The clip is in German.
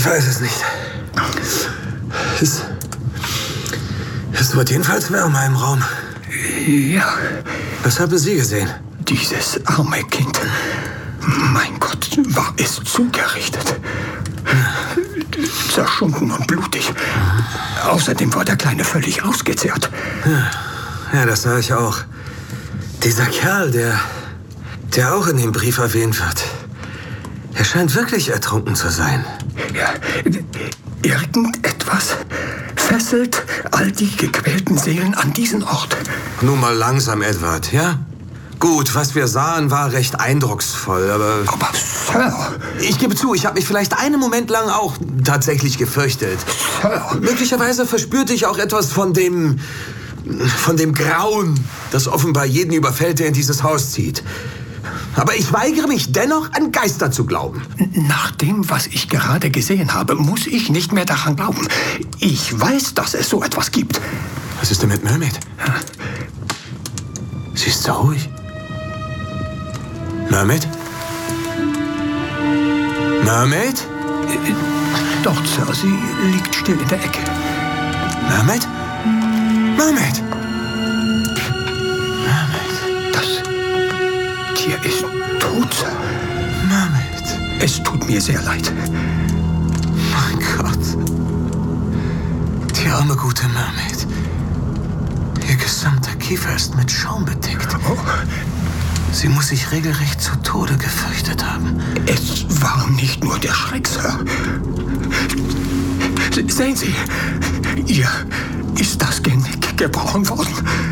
weiß es nicht. Es wird jedenfalls wärmer im Raum. Ja. Was haben Sie gesehen? Dieses arme Kind. Mein Gott, war es zugerichtet. Zerschunden und blutig. Außerdem war der Kleine völlig ausgezehrt. Ja, das sah ich auch. Dieser Kerl, der auch in dem Brief erwähnt wird. Er scheint wirklich ertrunken zu sein. Ja, irgendetwas fesselt all die gequälten Seelen an diesen Ort. Nun mal langsam, Edward, ja? Gut, was wir sahen, war recht eindrucksvoll, aber... Aber Sir... Ich gebe zu, ich habe mich vielleicht einen Moment lang auch tatsächlich gefürchtet. Sir... Möglicherweise verspürte ich auch etwas von dem Grauen, das offenbar jeden überfällt, der in dieses Haus zieht. Aber ich weigere mich dennoch, an Geister zu glauben. Nach dem, was ich gerade gesehen habe, muss ich nicht mehr daran glauben. Ich weiß, dass es so etwas gibt. Was ist denn mit Mermaid? Sie ist so ruhig. Mermaid? Mermaid? Dort, Sir, sie liegt still in der Ecke. Mermaid? Mermaid! Mermaid. Das Tier ist tot, Sir. Mermaid. Es tut mir sehr leid. Mein Gott. Die arme, gute Mermaid. Ihr gesamter Kiefer ist mit Schaum bedeckt. Oh. Sie muss sich regelrecht zu Tode gefürchtet haben. Es war nicht nur der Schreck, Sir. Sehen Sie, ihr ist das Genick gebrochen worden.